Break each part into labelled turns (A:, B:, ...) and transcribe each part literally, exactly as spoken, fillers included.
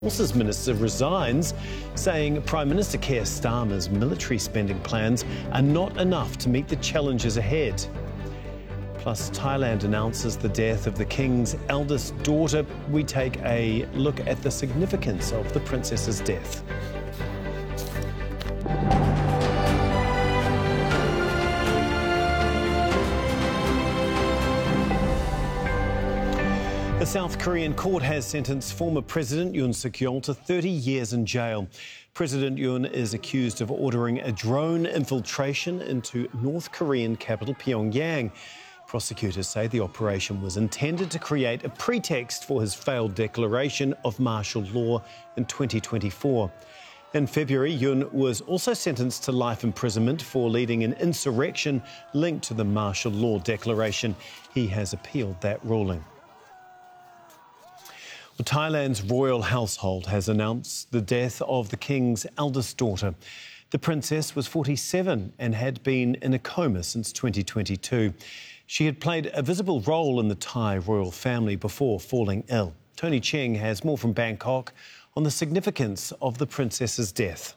A: Forces Minister resigns, saying Prime Minister Keir Starmer's military spending plans are not enough to meet the challenges ahead. Plus, Thailand announces the death of the King's eldest daughter. We take a look at the significance of the princess's death. The South Korean court has sentenced former President Yoon Suk-yeol to thirty years in jail. President Yoon is accused of ordering a drone infiltration into North Korean capital Pyongyang. Prosecutors say the operation was intended to create a pretext for his failed declaration of martial law in twenty twenty-four. In February, Yoon was also sentenced to life imprisonment for leading an insurrection linked to the martial law declaration. He has appealed that ruling. Thailand's royal household has announced the death of the King's eldest daughter. The princess was forty-seven and had been in a coma since twenty twenty-two. She had played a visible role in the Thai royal family before falling ill. Tony Cheng has more from Bangkok on the significance of the princess's death.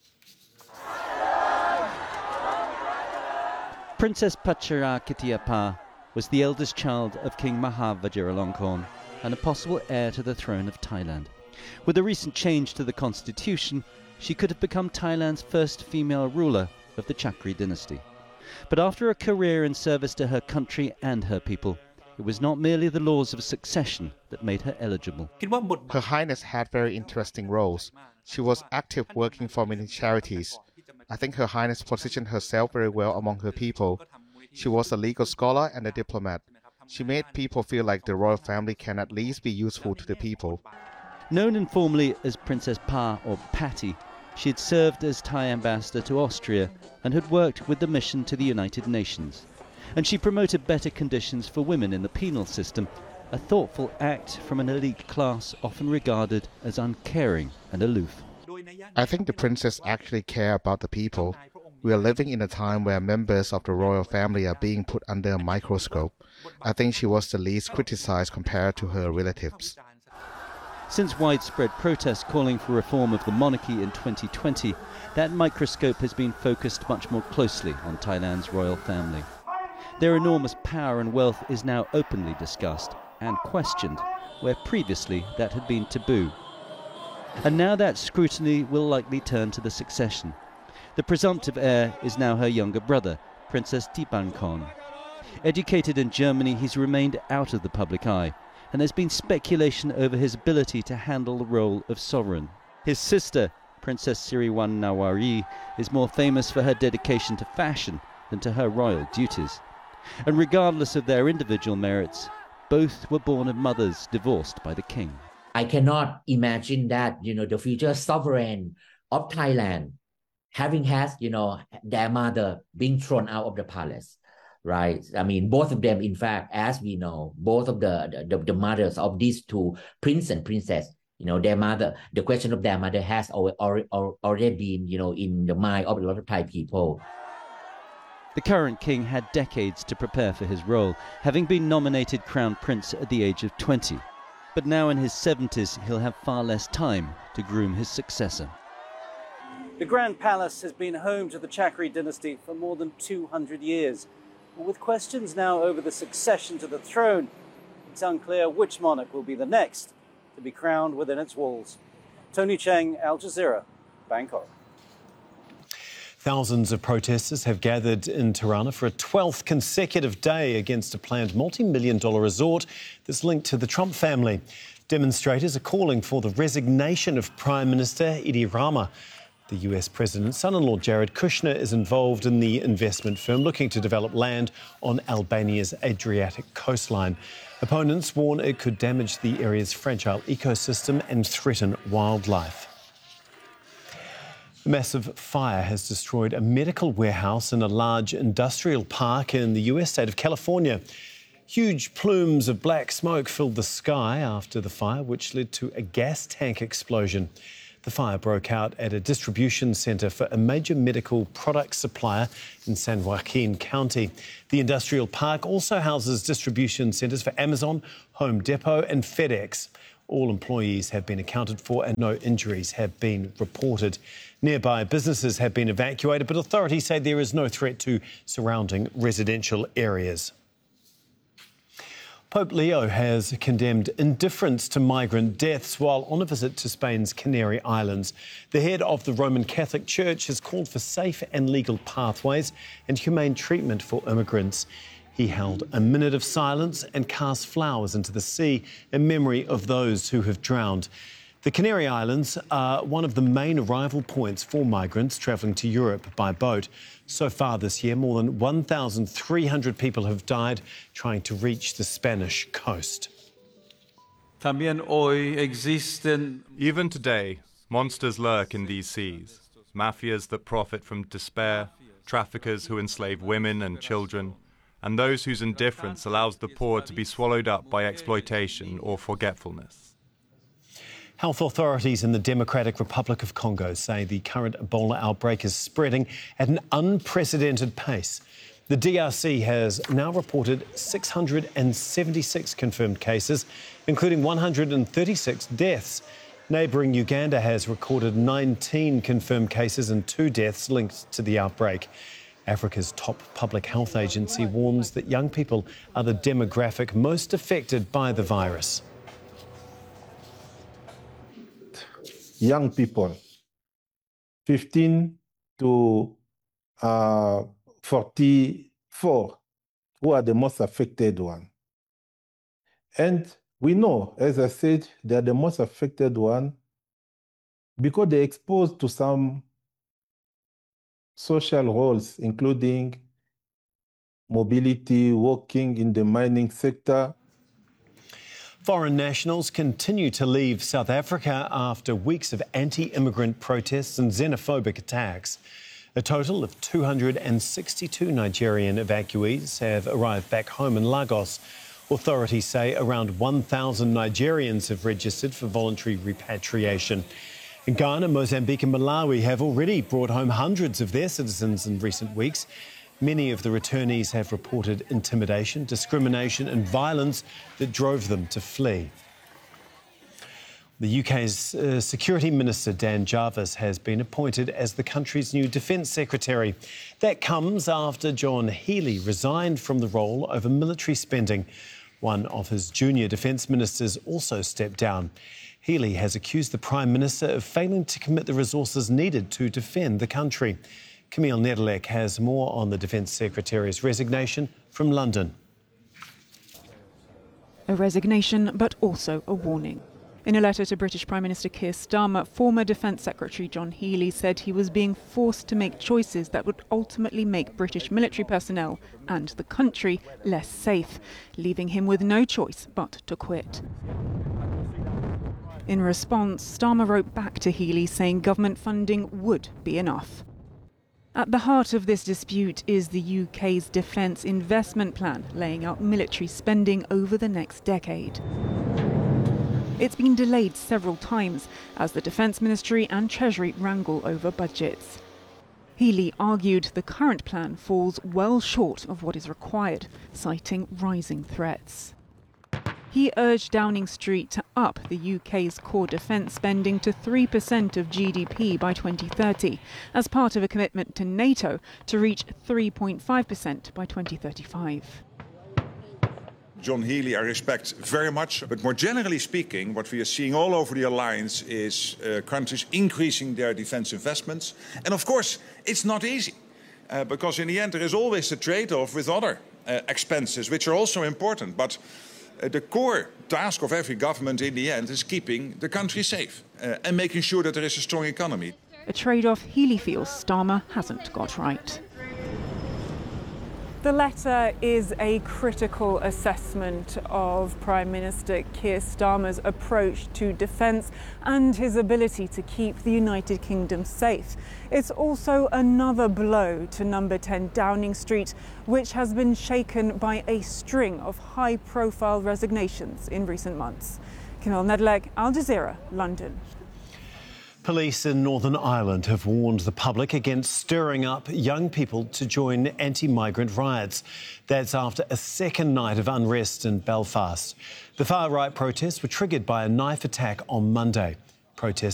B: Princess Pacharakitiappa was the eldest child of King Maha Vajiralongkorn and a possible heir to the throne of Thailand. With a recent change to the constitution, she could have become Thailand's first female ruler of the Chakri dynasty. But after a career in service to her country and her people, it was not merely the laws of succession that made her eligible.
C: Her Highness had very interesting roles. She was active working for many charities. I think Her Highness positioned herself very well among her people. She was a legal scholar and a diplomat. She made people feel like the royal family can at least be useful to the people.
B: Known informally as Princess Pa or Patty, she had served as Thai ambassador to Austria and had worked with the mission to the United Nations. And she promoted better conditions for women in the penal system, a thoughtful act from an elite class often regarded as uncaring and aloof.
C: I think the princess actually cared about the people. We are living in a time where members of the royal family are being put under a microscope. I think she was the least criticized compared to her relatives.
B: Since widespread protests calling for reform of the monarchy in twenty twenty, that microscope has been focused much more closely on Thailand's royal family. Their enormous power and wealth is now openly discussed and questioned, where previously that had been taboo. And now that scrutiny will likely turn to the succession. The presumptive heir is now her younger brother, Princess Tipankorn. Educated in Germany, he's remained out of the public eye, and there's been speculation over his ability to handle the role of sovereign. His sister, Princess Siriwan Nawari, is more famous for her dedication to fashion than to her royal duties. And regardless of their individual merits, both were born of mothers divorced by the king.
D: I cannot imagine that, you know, the future sovereign of Thailand having had, you know, their mother being thrown out of the palace, right? I mean, both of them, in fact, as we know, both of the, the, the mothers of these two prince and princess, you know, their mother, the question of their mother has already, already been, you know, in the mind of a lot of Thai people.
B: The current king had decades to prepare for his role, having been nominated crown prince at the age of twenty. But now in his seventies, he'll have far less time to groom his successor.
E: The Grand Palace has been home to the Chakri dynasty for more than two hundred years. But with questions now over the succession to the throne, it's unclear which monarch will be the next to be crowned within its walls. Tony Cheng, Al Jazeera, Bangkok.
A: Thousands of protesters have gathered in Tirana for a twelfth consecutive day against a planned multi-million dollar resort that's linked to the Trump family. Demonstrators are calling for the resignation of Prime Minister Edi Rama. The U S President's son-in-law Jared Kushner is involved in the investment firm looking to develop land on Albania's Adriatic coastline. Opponents warn it could damage the area's fragile ecosystem and threaten wildlife. A massive fire has destroyed a medical warehouse in a large industrial park in the U S state of California. Huge plumes of black smoke filled the sky after the fire, which led to a gas tank explosion. The fire broke out at a distribution centre for a major medical product supplier in San Joaquin County. The industrial park also houses distribution centres for Amazon, Home Depot and FedEx. All employees have been accounted for and no injuries have been reported. Nearby businesses have been evacuated, but authorities say there is no threat to surrounding residential areas. Pope Leo has condemned indifference to migrant deaths while on a visit to Spain's Canary Islands. The head of the Roman Catholic Church has called for safe and legal pathways and humane treatment for immigrants. He held a minute of silence and cast flowers into the sea in memory of those who have drowned. The Canary Islands are one of the main arrival points for migrants travelling to Europe by boat. So far this year, more than one thousand three hundred people have died trying to reach the Spanish coast.
F: También hoy existen...
G: Even today, monsters lurk in these seas. Mafias that profit from despair, traffickers who enslave women and children, and those whose indifference allows the poor to be swallowed up by exploitation or forgetfulness.
A: Health authorities in the Democratic Republic of Congo say the current Ebola outbreak is spreading at an unprecedented pace. The D R C has now reported six hundred seventy-six confirmed cases, including one hundred thirty-six deaths. Neighbouring Uganda has recorded nineteen confirmed cases and two deaths linked to the outbreak. Africa's top public health agency warns that young people are the demographic most affected by the virus.
H: Young people, fifteen to forty-four, who are the most affected one. And we know, as I said, they are the most affected one because they're exposed to some social roles, including mobility, working in the mining sector.
A: Foreign nationals continue to leave South Africa after weeks of anti-immigrant protests and xenophobic attacks. A total of two hundred sixty-two Nigerian evacuees have arrived back home in Lagos. Authorities say around one thousand Nigerians have registered for voluntary repatriation. In Ghana, Mozambique and Malawi have already brought home hundreds of their citizens in recent weeks. Many of the returnees have reported intimidation, discrimination and violence that drove them to flee. The U K's uh, Security Minister Dan Jarvis has been appointed as the country's new Defence Secretary. That comes after John Healey resigned from the role over military spending. One of his junior defence ministers also stepped down. Healey has accused the Prime Minister of failing to commit the resources needed to defend the country. Camille Nedelec has more on the Defence Secretary's resignation from London.
I: A resignation, but also a warning. In a letter to British Prime Minister Keir Starmer, former Defence Secretary John Healey said he was being forced to make choices that would ultimately make British military personnel and the country less safe, leaving him with no choice but to quit. In response, Starmer wrote back to Healey saying government funding would be enough. At the heart of this dispute is the U K's Defence Investment Plan, laying out military spending over the next decade. It's been delayed several times as the Defence Ministry and Treasury wrangle over budgets. Healey argued the current plan falls well short of what is required, citing rising threats. He urged Downing Street to up the U K's core defence spending to three percent of G D P by twenty thirty, as part of a commitment to NATO to reach three point five percent by twenty thirty-five.
J: John Healey I respect very much, but more generally speaking, what we are seeing all over the alliance is uh, countries increasing their defence investments. And of course, it's not easy, uh, because in the end there is always a trade-off with other uh, expenses, which are also important. But uh, the core task of every government in the end is keeping the country safe uh, and making sure that there is a strong economy.
I: A trade-off Healey feels Starmer hasn't got right.
K: The letter is a critical assessment of Prime Minister Keir Starmer's approach to defence and his ability to keep the United Kingdom safe. It's also another blow to number ten Downing Street, which has been shaken by a string of high-profile resignations in recent months. Camille Nedelec, Al Jazeera, London.
A: Police in Northern Ireland have warned the public against stirring up young people to join anti-migrant riots. That's after a second night of unrest in Belfast. The far-right protests were triggered by a knife attack on Monday. Protests